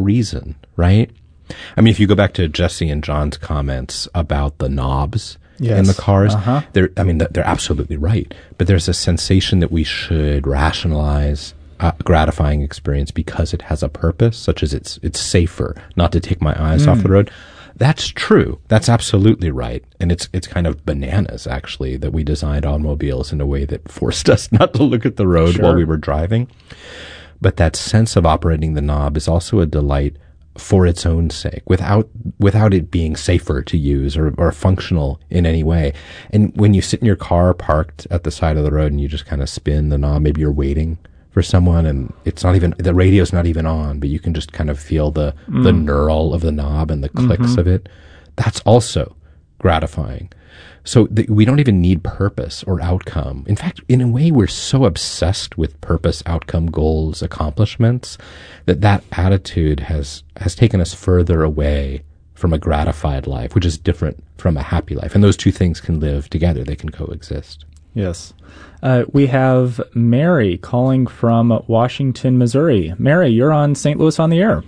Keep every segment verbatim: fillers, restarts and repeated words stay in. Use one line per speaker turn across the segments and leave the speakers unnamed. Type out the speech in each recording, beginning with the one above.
reason, right? I mean, if you go back to Jesse and John's comments about the knobs yes. in the cars, uh-huh. they're, I mean, they're absolutely right. But there's a sensation that we should rationalize a gratifying experience because it has a purpose, such as it's it's safer not to take my eyes mm. off the road. That's true. That's absolutely right. And it's it's kind of bananas, actually, that we designed automobiles in a way that forced us not to look at the road sure. while we were driving. But that sense of operating the knob is also a delight for its own sake, without without it being safer to use or, or functional in any way. And when you sit in your car parked at the side of the road and you just kind of spin the knob, maybe you're waiting for someone and it's not even, the radio's not even on, but you can just kind of feel the, mm. the knurl of the knob and the clicks mm-hmm. of it. That's also gratifying. So th- we don't even need purpose or outcome. In fact, in a way, we're so obsessed with purpose, outcome, goals, accomplishments, that that attitude has, has taken us further away from a gratified life, which is different from a happy life. And those two things can live together. They can coexist.
Yes. Uh, we have Mary calling from Washington, Missouri. Mary, you're on Saint Louis on the Air.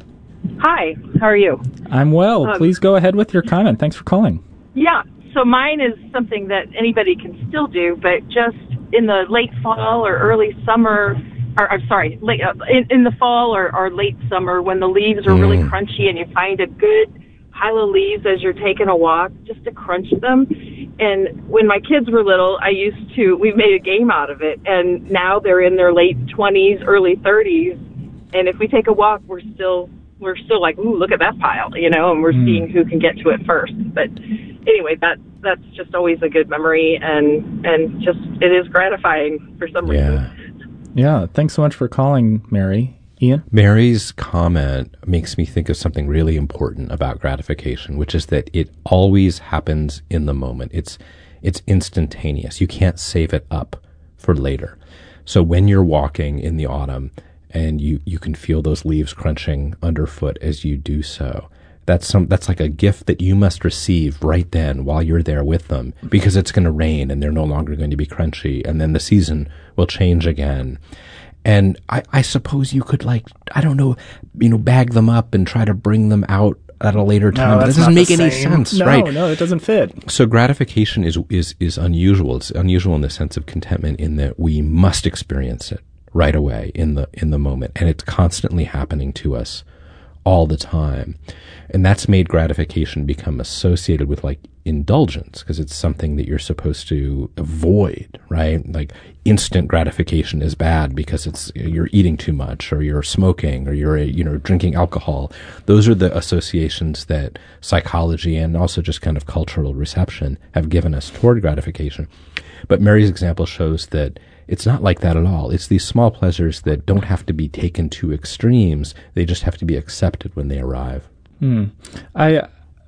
Hi, how are you?
I'm well. Um, Please go ahead with your comment. Thanks for calling.
Yeah, so mine is something that anybody can still do, but just in the late fall or early summer, or I'm sorry, late, uh, in, in the fall or, or late summer when the leaves are mm. really crunchy and you find a good pile of leaves as you're taking a walk, just to crunch them. And when my kids were little, I used to, we made a game out of it, and now they're in their late twenties, early thirties, and if we take a walk, we're still, we're still like, ooh, look at that pile, you know, and we're mm. seeing who can get to it first. But anyway, that that's just always a good memory, and and just, it is gratifying for some reason.
Yeah, yeah. Thanks so much for calling, Mary. Ian?
Mary's comment makes me think of something really important about gratification, which is that it always happens in the moment. It's it's instantaneous. You can't save it up for later. So when you're walking in the autumn and you, you can feel those leaves crunching underfoot as you do so, that's some that's like a gift that you must receive right then while you're there with them, because it's going to rain and they're no longer going to be crunchy, and then the season will change again. And I, I suppose you could, like, I don't know, you know, bag them up and try to bring them out at a later time.
No,
but it doesn't make any sense,
no,
right?
No, no, it doesn't fit.
So gratification is, is, is unusual. It's unusual in the sense of contentment, in that we must experience it right away in the, in the moment. And it's constantly happening to us all the time. And that's made gratification become associated with, like, indulgence, because it's something that you're supposed to avoid, right? Like, instant gratification is bad because it's, you're eating too much, or you're smoking, or you're, you know, drinking alcohol. Those are the associations that psychology and also just kind of cultural reception have given us toward gratification. But Mary's example shows that it's not like that at all. It's these small pleasures that don't have to be taken to extremes. They just have to be accepted when they arrive.
Hmm. I,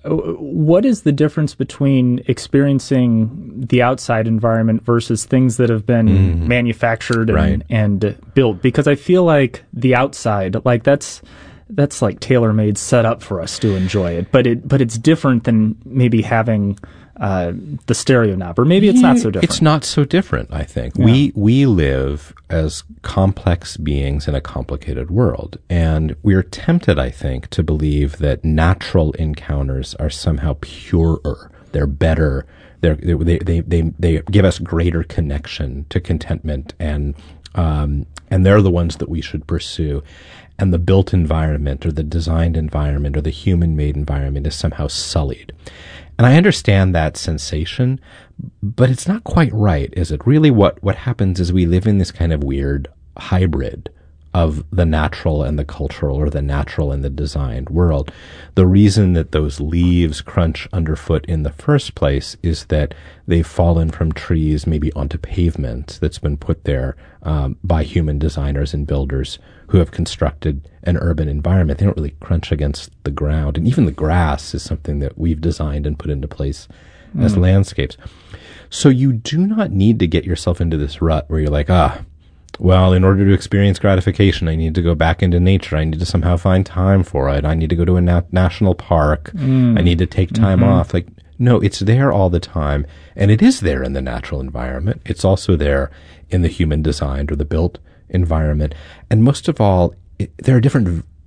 what is the difference between experiencing the outside environment versus things that have been mm-hmm. manufactured and,
right.
and built? Because I feel like the outside, like that's that's like tailor-made, set up for us to enjoy it. But it but it's different than maybe having uh, the stereo knob, or maybe it's not so different.
It's not so different, I think. Yeah. We we live as complex beings in a complicated world, and we're tempted, I think, to believe that natural encounters are somehow purer, they're better, they're, they they they they give us greater connection to contentment, and um, and they're the ones that we should pursue. And the built environment, or the designed environment, or the human-made environment is somehow sullied. And I understand that sensation, but it's not quite right, is it? Really what, what happens is we live in this kind of weird hybrid of the natural and the cultural, or the natural and the designed world. The reason that those leaves crunch underfoot in the first place is that they've fallen from trees maybe onto pavement that's been put there um, by human designers and builders who have constructed an urban environment. They don't really crunch against the ground. And even the grass is something that we've designed and put into place mm. as landscapes. So you do not need to get yourself into this rut where you're like, ah, well, in order to experience gratification, I need to go back into nature. I need to somehow find time for it. I need to go to a na- national park. Mm. I need to take time mm-hmm. off. Like, no, it's there all the time. And it is there in the natural environment. It's also there in the human designed or the built environment. And most of all, it, there are different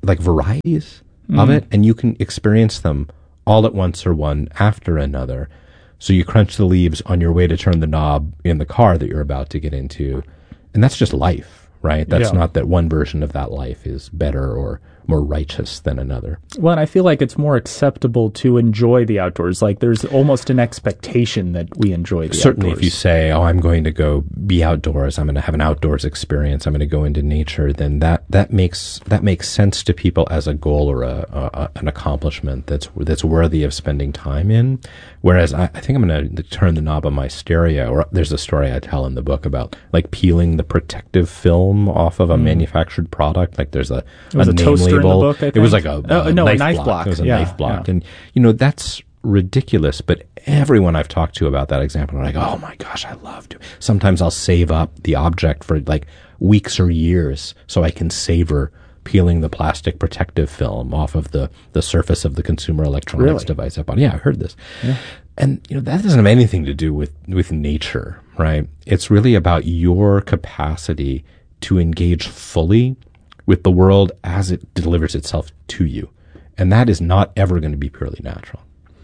like varieties mm. of it, and you can experience them all at once or one after another. So you crunch the leaves on your way to turn the knob in the car that you're about to get into, and that's just life, right? That's yeah. not that one version of that life is better or more righteous than another.
Well, and I feel like it's more acceptable to enjoy the outdoors. Like there's almost an expectation that we enjoy the
Certainly
outdoors.
If you say, oh, I'm going to go be outdoors, I'm going to have an outdoors experience, I'm going to go into nature, then that, that makes that makes sense to people as a goal or a, a an accomplishment that's that's worthy of spending time in. Whereas I, I think I'm going to turn the knob on my stereo, or there's a story I tell in the book about like peeling the protective film off of a mm. manufactured product. Like there's a,
it was
a,
a
name
toaster
label.
In the book, I think.
It was like a,
oh,
a
no,
knife,
a knife
block.
block.
It was a
yeah,
knife block.
Yeah.
And, you know, that's ridiculous, but everyone I've talked to about that example are like, oh my gosh, I love to. Sometimes I'll save up the object for like weeks or years so I can savor peeling the plastic protective film off of the, the surface of the consumer electronics
really?
device I bought. Yeah, I heard this.
Yeah.
And, you know, that doesn't have anything to do with, with nature, right? It's really about your capacity to engage fully with the world as it delivers itself to you. And that is not ever going to be purely natural.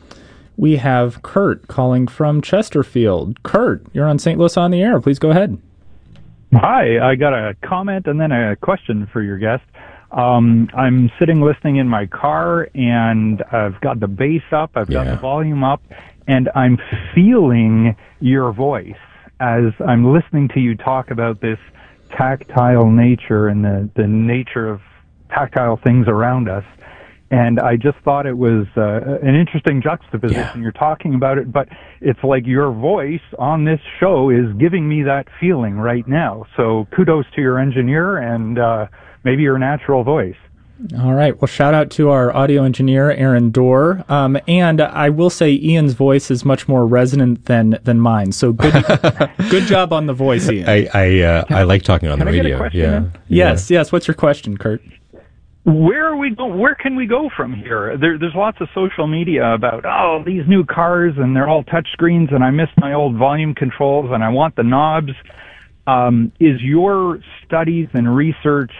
We have Kurt calling from Chesterfield. Kurt, you're on Saint Louis on the Air. Please go ahead.
Hi, I got a comment and then a question for your guest. Um, I'm sitting listening in my car, and I've got the bass up, I've got
yeah.
the volume up, and I'm feeling your voice as I'm listening to you talk about this tactile nature and the, the nature of tactile things around us. And I just thought it was uh, an interesting juxtaposition. Yeah. You're talking about it, but it's like your voice on this show is giving me that feeling right now. So kudos to your engineer and uh, maybe your natural voice.
All right. Well, shout out to our audio engineer, Aaron Dorr. Um, and I will say Ian's voice is much more resonant than than mine. So good good job on the voice, Ian.
I I, uh, I like talking on
Can
the
I
radio.
Get a question
yeah.
in?
Yes, yeah. yes. What's your question, Kurt?
Where are we go? Where can we go from here? There, there's lots of social media about, oh, these new cars and they're all touch screens and I miss my old volume controls and I want the knobs. Um, is your studies and research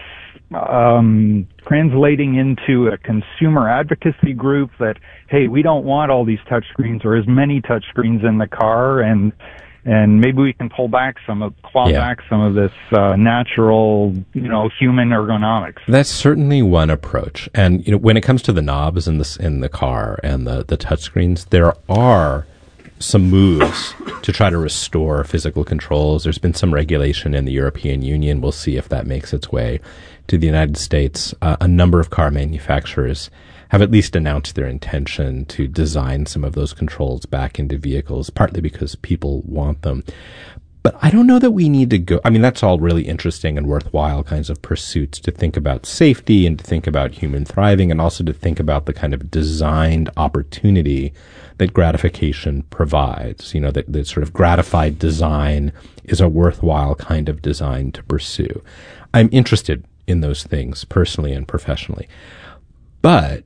um, translating into a consumer advocacy group that, hey, we don't want all these touch screens or as many touch screens in the car, and and maybe we can pull back some of, claw
yeah.
back some of this uh, natural, you know, human ergonomics?
That's certainly one approach. And, you know, when it comes to the knobs in the, in the car and the, the touchscreens, there are some moves to try to restore physical controls. There's been some regulation in the European Union. We'll see if that makes its way to the United States. Uh, a number of car manufacturers have at least announced their intention to design some of those controls back into vehicles, partly because people want them. But I don't know that we need to go. I mean, that's all really interesting and worthwhile kinds of pursuits to think about safety and to think about human thriving and also to think about the kind of designed opportunity that gratification provides. You know, that, that sort of gratified design is a worthwhile kind of design to pursue. I'm interested in those things personally and professionally. But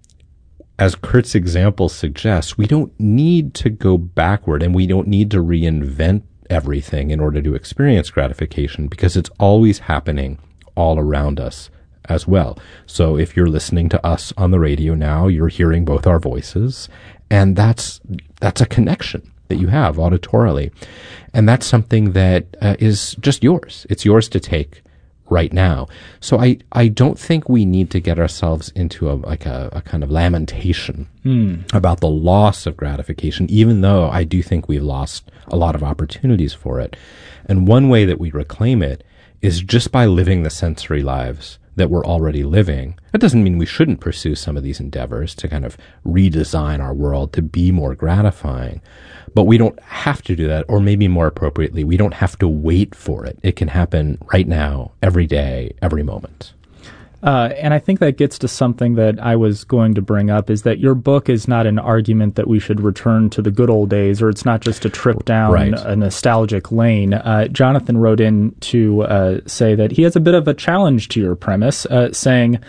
as Kurt's example suggests, we don't need to go backward and we don't need to reinvent everything in order to experience gratification because it's always happening all around us as well. So if you're listening to us on the radio now, you're hearing both our voices, and that's that's a connection that you have auditorily. And that's something that uh, is just yours. It's yours to take right now. So I, I don't think we need to get ourselves into a like a, a kind of lamentation mm. about the loss of gratification, even though I do think we've lost a lot of opportunities for it. And one way that we reclaim it is just by living the sensory lives that we're already living. That doesn't mean we shouldn't pursue some of these endeavors to kind of redesign our world to be more gratifying. But we don't have to do that, or maybe more appropriately, we don't have to wait for it. It can happen right now, every day, every moment.
Uh, and I think that gets to something that I was going to bring up, is that your book is not an argument that we should return to the good old days, or it's not just a trip down
right.
a nostalgic lane. Uh, Jonathan wrote in to uh, say that he has a bit of a challenge to your premise, uh, saying,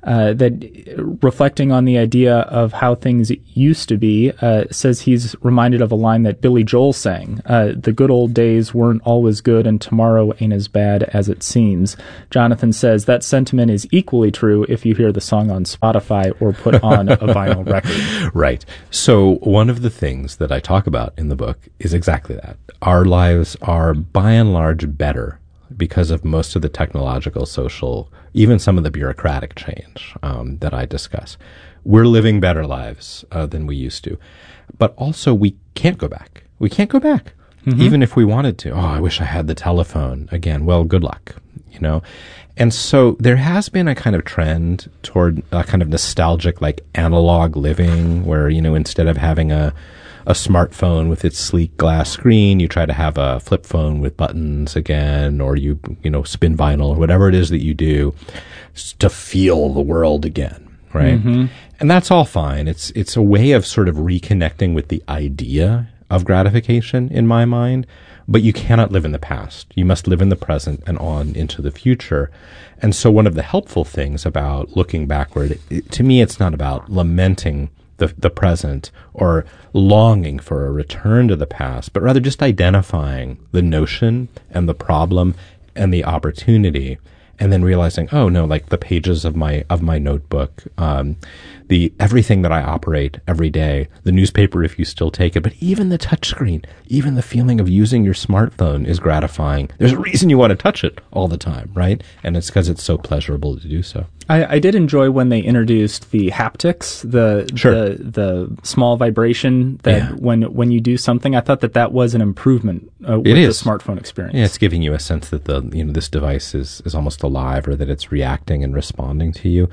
uh, that reflecting on the idea of how things used to be, uh, says he's reminded of a line that Billy Joel sang, uh, the good old days weren't always good and tomorrow ain't as bad as it seems. Jonathan says that sentiment is equally true if you hear the song on Spotify or put on a vinyl record.
Right. So one of the things that I talk about in the book is exactly that. Our lives are by and large better because of most of the technological, social, even some of the bureaucratic change um, that I discuss. We're living better lives uh, than we used to. But also we can't go back. We can't go back. Mm-hmm. Even if we wanted to. Oh, I wish I had the telephone again. Well, good luck, you know. And so there has been a kind of trend toward a kind of nostalgic, like analog living where, you know, instead of having a a smartphone with its sleek glass screen, you try to have a flip phone with buttons again, or you, you know, spin vinyl or whatever it is that you do to feel the world again, right? Mm-hmm. And that's all fine. It's, it's a way of sort of reconnecting with the idea of gratification in my mind, but you cannot live in the past. You must live in the present and on into the future. And so one of the helpful things about looking backward, it, to me, it's not about lamenting the the present or longing for a return to the past, but rather just identifying the notion and the problem and the opportunity, and then realizing, oh no, like the pages of my of my notebook, um, the everything that I operate every day, the newspaper if you still take it, but even the touchscreen, even the feeling of using your smartphone is gratifying. There's a reason you want to touch it all the time, right? And it's because it's so pleasurable to do so.
I, I did enjoy when they introduced the haptics, the
sure.
the the small vibration that yeah. when when you do something. I thought that that was an improvement uh, with
it
the
is.
smartphone experience.
Yeah, it's giving you a sense that the you know this device is is almost alive, or that it's reacting and responding to you.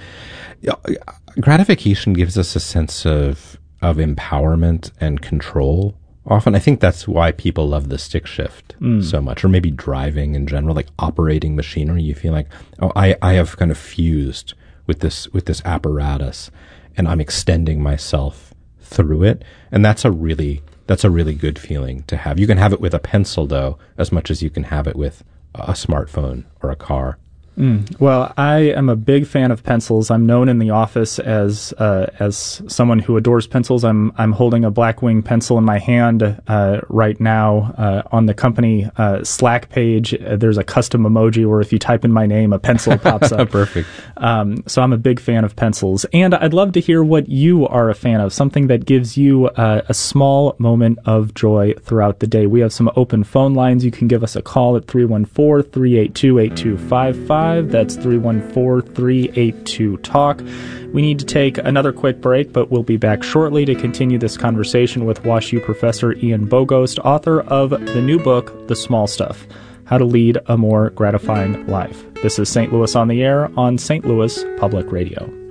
Gratification gives us a sense of of empowerment and control. Often, I think that's why people love the stick shift mm. so much, or maybe driving in general, like operating machinery. You feel like, oh, I, I have kind of fused with this with this apparatus, and I'm extending myself through it, and that's a really that's a really good feeling to have. You can have it with a pencil, though, as much as you can have it with a smartphone or a car.
Mm. Well, I am a big fan of pencils. I'm known in the office as uh, as someone who adores pencils. I'm I'm holding a Blackwing pencil in my hand uh, right now. Uh, on the company uh, Slack page, uh, there's a custom emoji where if you type in my name, a pencil pops up.
Perfect.
Um, so I'm a big fan of pencils, and I'd love to hear what you are a fan of. Something that gives you uh, a small moment of joy throughout the day. We have some open phone lines. You can give us a call at three one four, three eight two, eight two five five. That's three one four, three eight two, talk. We need to take another quick break, but we'll be back shortly to continue this conversation with WashU professor Ian Bogost, author of the new book, The Small Stuff, How to Lead a More Gratifying Life. This is Saint Louis on the Air on Saint Louis Public Radio.